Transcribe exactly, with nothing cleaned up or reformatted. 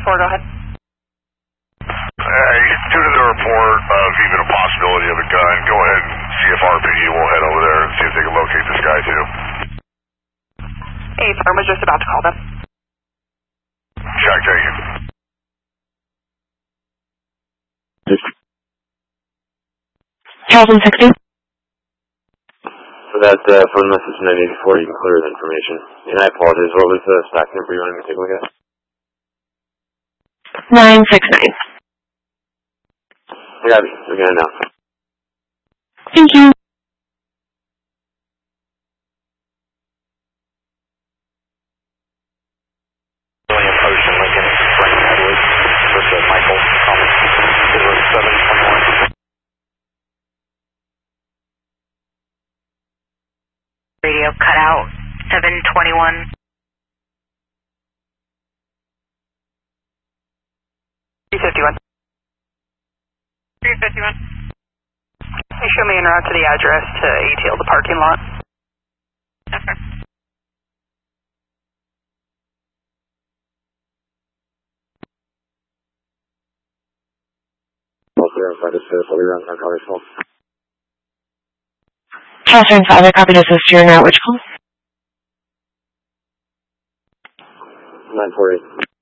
four, go ahead. Hey, due to the report of even a possibility of a gun, go ahead and see if R P D will head over there and see if they can locate this guy too. Hey, firm was just about to call them. Check taken. Charleston sixty. For that uh, phone message nine eighty-four, you can clear the information. And I apologize, what was the stock number you wanted me to take a look at? nine six nine. I got it. We're gonna announce it. Thank you. William Ocean, Lincoln, Frank Edwards, versus Michael Thomas, zero seven twenty-one. Radio cut out, seven twenty-one. three fifty-one. three fifty-one. You show me en route to the address to A T L, the parking lot. Yes, sir. Charleston five, I copied this as to your now, which call? nine four eight.